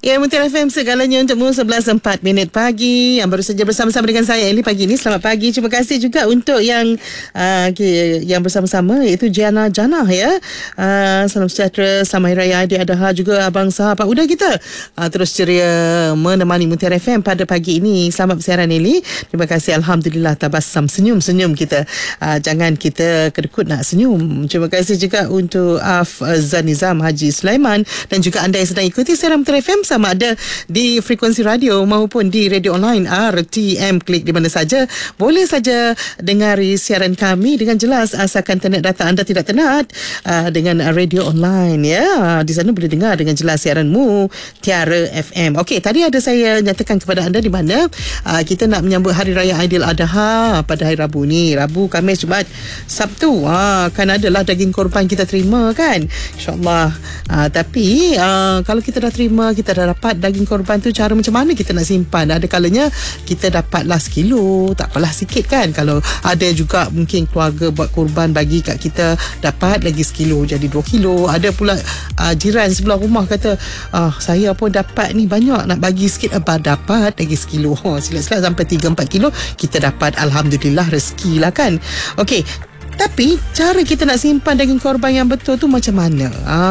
Ya, Mutiara FM segalanya untukmu 11.04 pagi. Yang baru saja bersama-sama dengan saya Eli pagi ini. Selamat pagi. Terima kasih juga untuk yang bersama-sama, iaitu Jana ya. Salam sejahtera, selamat Hari Raya Aidiladha juga abang sahabat muda kita. Terus ceria menemani Mutiara FM pada pagi ini. Selamat bersiaran Eli. Terima kasih, alhamdulillah, tabassum, senyum kita. Jangan kita kedekut nak senyum. Terima kasih juga untuk Afzan Nizam Haji Sulaiman dan juga anda yang sedang ikuti siaran Mutiara FM, sama ada di frekuensi radio maupun di radio online RTM Klik, di mana saja boleh saja dengari siaran kami dengan jelas, asalkan internet data anda tidak tenat. Dengan radio online ya, di sana boleh dengar dengan jelas siaran Mutiara FM. Okey, tadi ada saya nyatakan kepada anda di mana kita nak menyambut Hari Raya Aidiladha pada hari Rabu ni. Rabu, Khamis, Jumaat, Sabtu kan adalah daging korban kita terima kan, InsyaAllah. Tapi kalau kita dah terima, kita dah dapat daging korban tu, cara macam mana kita nak simpan? Ada kalanya kita dapatlah sekilo, tak apalah sikit kan. Kalau ada juga mungkin keluarga buat korban bagi kat kita, dapat lagi sekilo jadi 2 kilo. Ada pula jiran sebelah rumah kata, saya pun dapat ni banyak, nak bagi sikit, dapat lagi sekilo. Silap-silap sampai 3-4 kilo kita dapat. Alhamdulillah, rezeki lah kan. Okey, tapi cara kita nak simpan daging korban yang betul tu macam mana?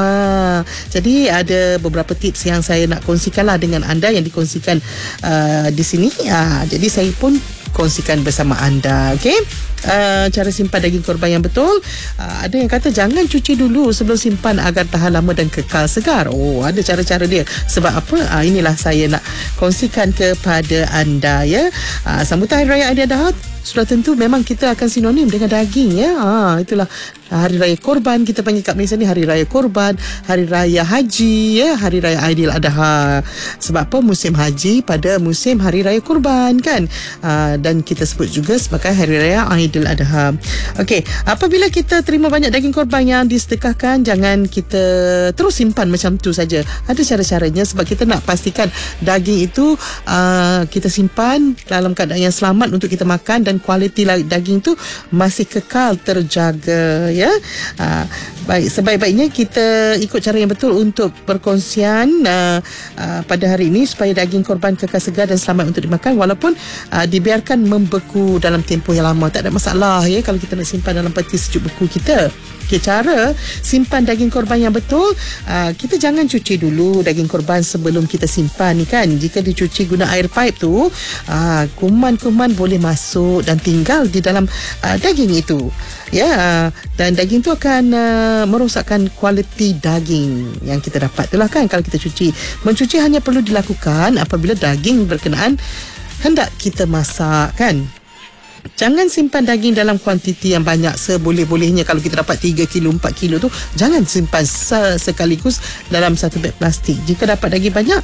Jadi ada beberapa tips yang saya nak kongsikan lah dengan anda, yang dikongsikan di sini. Jadi saya pun kongsikan bersama anda. Okey, cara simpan daging korban yang betul. Ada yang kata jangan cuci dulu sebelum simpan agar tahan lama dan kekal segar. Ada cara-cara dia. Sebab apa? Inilah saya nak kongsikan kepada anda ya. Sambutan Hari Raya Aidiladha sudah tentu memang kita akan sinonim dengan daging ya. Itulah Hari Raya Korban, kita panggil kat Malaysia ni Hari Raya Korban, Hari Raya Haji ya, Hari Raya Aidiladha. Sebab apa? Musim haji pada musim Hari Raya Korban kan. Dan kita sebut juga sebagai Hari Raya Aidiladha. Okey, apabila kita terima banyak daging korban yang disedekahkan, jangan kita terus simpan macam tu saja. Ada cara-caranya, sebab kita nak pastikan daging itu kita simpan dalam keadaan yang selamat untuk kita makan, dan kualiti daging tu masih kekal terjaga ya. Baik, sebaik-baiknya kita ikut cara yang betul untuk perkongsian pada hari ini, supaya daging korban kekal segar dan selamat untuk dimakan, walaupun dibiarkan membeku dalam tempoh yang lama. Tak ada masalah ya kalau kita nak simpan dalam peti sejuk beku kita. Okay, cara simpan daging korban yang betul, kita jangan cuci dulu daging korban sebelum kita simpan ni kan. Jika dicuci guna air pipe tu, kuman-kuman boleh masuk dan tinggal di dalam daging itu ya, dan daging tu akan merosakkan kualiti daging yang kita dapat itulah kan. Kalau kita cuci, mencuci hanya perlu dilakukan apabila daging berkenaan hendak kita masak kan. Jangan simpan daging dalam kuantiti yang banyak. Seboleh-bolehnya, kalau kita dapat 3 kilo, 4 kilo tu, jangan simpan sekaligus dalam satu beg plastik. Jika dapat daging banyak,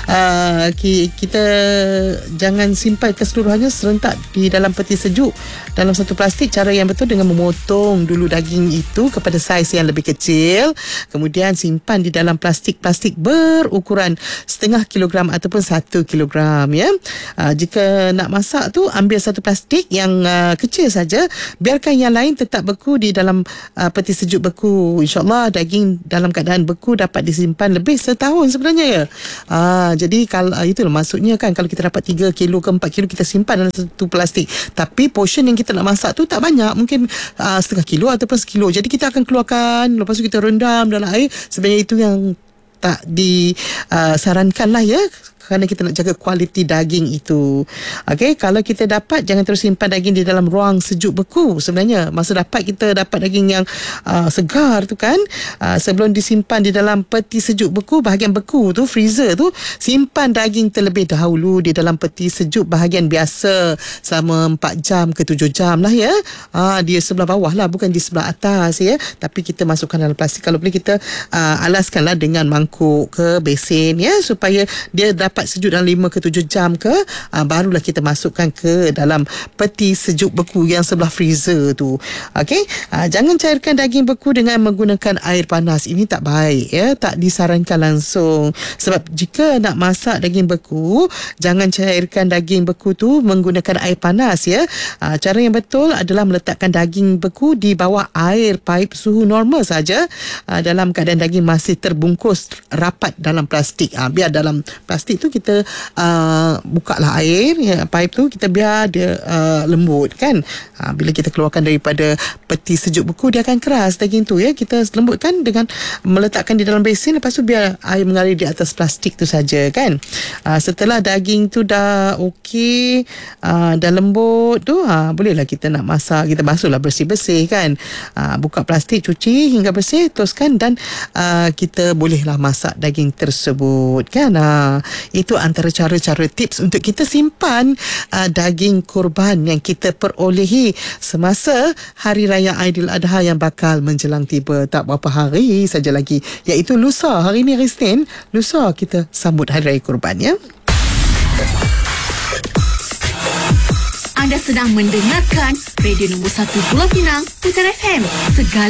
kita jangan simpan keseluruhannya serentak di dalam peti sejuk dalam satu plastik. Cara yang betul dengan memotong dulu daging itu kepada saiz yang lebih kecil, kemudian simpan di dalam plastik berukuran setengah kilogram ataupun 1 kilogram ya. Jika nak masak tu, ambil satu plastik yang kecil saja, biarkan yang lain tetap beku di dalam peti sejuk beku. InsyaAllah daging dalam keadaan beku dapat disimpan lebih setahun sebenarnya ya. Jadi kalau itulah maksudnya kan, kalau kita dapat 3 kilo ke 4 kilo, kita simpan dalam satu plastik, tapi portion yang kita nak masak tu tak banyak, mungkin setengah kilo ataupun sekilo. Jadi kita akan keluarkan, lepas tu kita rendam dalam air. Sebenarnya itu yang tak disarankan lah ya, kerana kita nak jaga kualiti daging itu. Okey, kalau kita dapat, jangan terus simpan daging di dalam ruang sejuk beku. Sebenarnya masa kita dapat daging yang segar tu kan, sebelum disimpan di dalam peti sejuk beku, bahagian beku tu, freezer tu, simpan daging terlebih dahulu di dalam peti sejuk bahagian biasa selama 4 jam ke 7 jam lah ya. Dia sebelah bawah lah, bukan di sebelah atas ya. Tapi kita masukkan dalam plastik. Kalau boleh kita alaskanlah dengan mangkuk ke besen ya, supaya dia dapat sejuk dalam 5 ke 7 jam ke, barulah kita masukkan ke dalam peti sejuk beku yang sebelah freezer tu. Okey, jangan cairkan daging beku dengan menggunakan air panas. Ini tak baik ya, tak disarankan langsung. Sebab jika nak masak daging beku, jangan cairkan daging beku tu menggunakan air panas ya. Cara yang betul adalah meletakkan daging beku di bawah air pipe suhu normal saja, dalam keadaan daging masih terbungkus rapat dalam plastik. Biar dalam plastik tu kita buka lah air, pipe tu kita biar dia lembut kan. Bila kita keluarkan daripada peti sejuk beku, dia akan keras daging tu ya. Kita lembutkan dengan meletakkan di dalam besin, lepas tu biar air mengalir di atas plastik tu saja kan. Setelah daging tu dah okey, dah lembut tu, bolehlah kita nak masak. Kita basuhlah bersih-bersih kan. Buka plastik, cuci hingga bersih, teruskan dan kita bolehlah masak daging tersebut kan. Itu antara cara-cara tips untuk kita simpan daging kurban yang kita perolehi semasa Hari Raya Aidiladha yang bakal menjelang tiba. Tak berapa hari saja lagi, iaitu lusa. Hari ni hari Isnin, lusa kita sambut Hari Raya Kurban ya. Anda sedang mendengarkan radio nombor 1 Pulau Pinang, Putar FM. Segala